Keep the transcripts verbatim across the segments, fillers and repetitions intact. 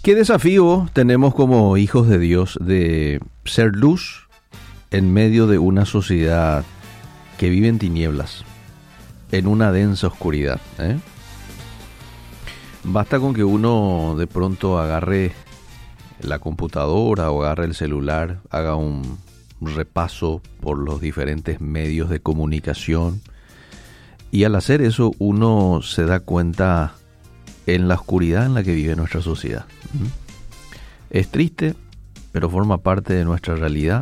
¿Qué desafío tenemos como hijos de Dios de ser luz en medio de una sociedad que vive en tinieblas, en una densa oscuridad? ¿eh? Basta con que uno de pronto agarre la computadora o agarre el celular, haga un repaso por los diferentes medios de comunicación, y al hacer eso uno se da cuenta en la oscuridad en la que vive nuestra sociedad. Es triste, pero forma parte de nuestra realidad.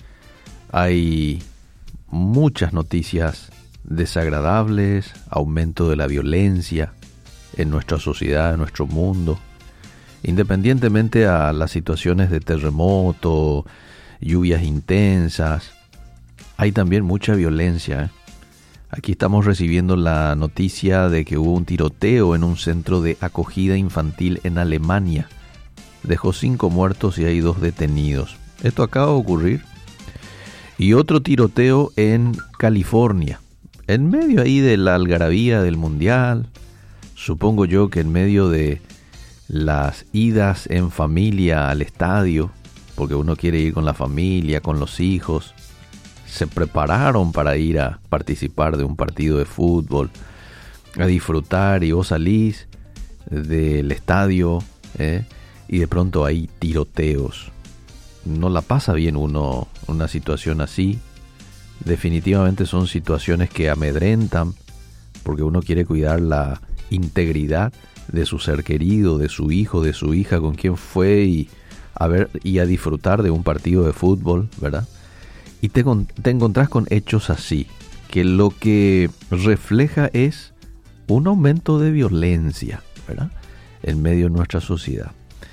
Hay muchas noticias desagradables, aumento de la violencia en nuestra sociedad, en nuestro mundo. Independientemente a las situaciones de terremoto, lluvias intensas, hay también mucha violencia. ¿eh? Aquí estamos recibiendo la noticia de que hubo un tiroteo en un centro de acogida infantil en Alemania. Dejó cinco muertos y hay dos detenidos. Esto acaba de ocurrir. Y otro tiroteo en California, en medio ahí de la algarabía del mundial. Supongo yo que en medio de las idas en familia al estadio, porque uno quiere ir con la familia, con los hijos, se prepararon para ir a participar de un partido de fútbol, a disfrutar, y vos salís del estadio ¿eh? y de pronto hay tiroteos. No la pasa bien uno una situación así. Definitivamente son situaciones que amedrentan, porque uno quiere cuidar la integridad de su ser querido, de su hijo, de su hija, con quien fue y a ver y a disfrutar de un partido de fútbol, ¿verdad? Y te, te encontrás con hechos así, que lo que refleja es un aumento de violencia, ¿verdad? En medio de nuestra sociedad.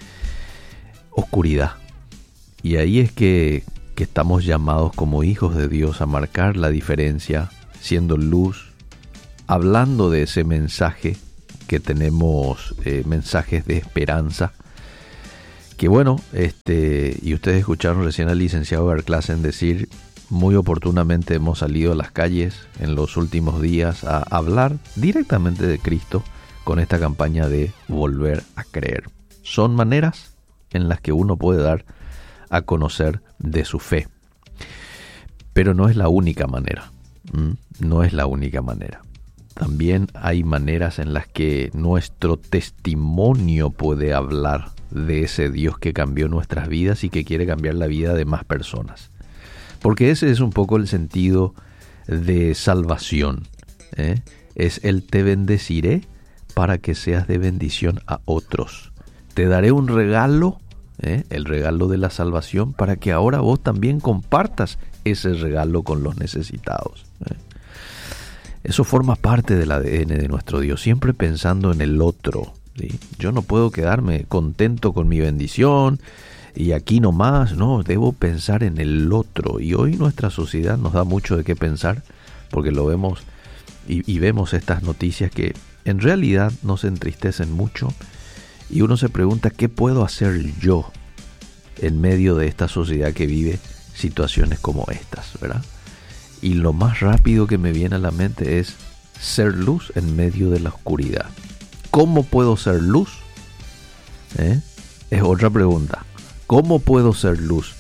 Oscuridad. Y ahí es que, que estamos llamados como hijos de Dios a marcar la diferencia, siendo luz, hablando de ese mensaje que tenemos, eh, mensajes de esperanza. Que bueno, este, y ustedes escucharon recién al licenciado Berklassen decir, muy oportunamente hemos salido a las calles en los últimos días a hablar directamente de Cristo con esta campaña de volver a creer. Son maneras en las que uno puede dar a conocer de su fe. Pero no es la única manera. ¿Mm? No es la única manera. También hay maneras en las que nuestro testimonio puede hablar de ese Dios que cambió nuestras vidas y que quiere cambiar la vida de más personas. Porque ese es un poco el sentido de salvación. ¿eh? Es el te bendeciré para que seas de bendición a otros. Te daré un regalo, ¿eh? el regalo de la salvación, para que ahora vos también compartas ese regalo con los necesitados. ¿eh? Eso forma parte del A D N de nuestro Dios, siempre pensando en el otro. ¿sí? Yo no puedo quedarme contento con mi bendición y aquí nomás, no, debo pensar en el otro. Y hoy nuestra sociedad nos da mucho de qué pensar, porque lo vemos y, y vemos estas noticias que en realidad nos entristecen mucho, y uno se pregunta, ¿qué puedo hacer yo en medio de esta sociedad que vive situaciones como estas, ¿verdad? Y lo más rápido que me viene a la mente es ser luz en medio de la oscuridad. ¿Cómo puedo ser luz? ¿Eh? Es otra pregunta. ¿Cómo puedo ser luz?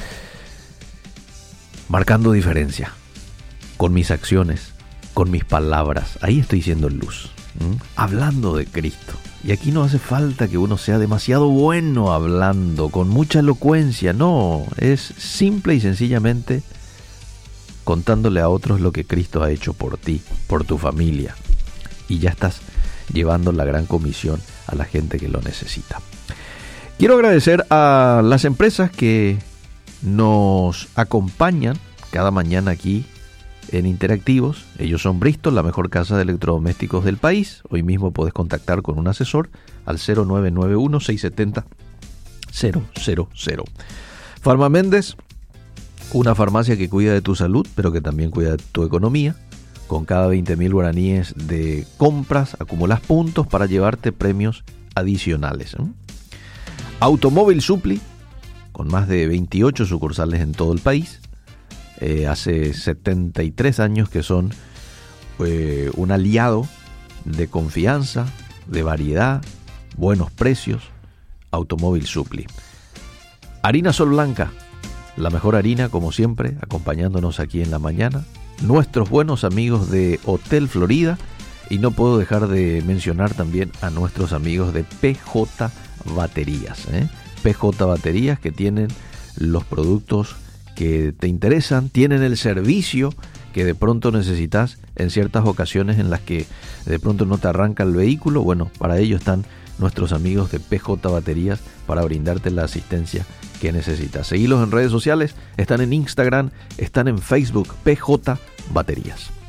Marcando diferencia. Con mis acciones, con mis palabras. Ahí estoy siendo luz. ¿Mm? Hablando de Cristo. Y aquí no hace falta que uno sea demasiado bueno hablando, con mucha elocuencia. No, es simple y sencillamente contándole a otros lo que Cristo ha hecho por ti, por tu familia. Y ya estás llevando la gran comisión a la gente que lo necesita. Quiero agradecer a las empresas que nos acompañan cada mañana aquí en Interactivos. Ellos son Bristol, la mejor casa de electrodomésticos del país. Hoy mismo puedes contactar con un asesor al cero nueve nueve uno, seis siete cero, cero cero cero. Farma Méndez, una farmacia que cuida de tu salud, pero que también cuida de tu economía. Con cada veinte mil guaraníes de compras, acumulas puntos para llevarte premios adicionales. ¿eh? Automóvil Supli, con más de veintiocho sucursales en todo el país. Eh, hace setenta y tres años que son eh, un aliado de confianza, de variedad, buenos precios, Automóvil Supply. Harina Sol Blanca, la mejor harina como siempre, acompañándonos aquí en la mañana. Nuestros buenos amigos de Hotel Florida, y no puedo dejar de mencionar también a nuestros amigos de P J Baterías, ¿eh? P J Baterías, que tienen los productos que te interesan, tienen el servicio que de pronto necesitas en ciertas ocasiones en las que de pronto no te arranca el vehículo. Bueno, para ello están nuestros amigos de P J Baterías para brindarte la asistencia que necesitas. Seguilos en redes sociales, están en Instagram, están en Facebook, P J Baterías.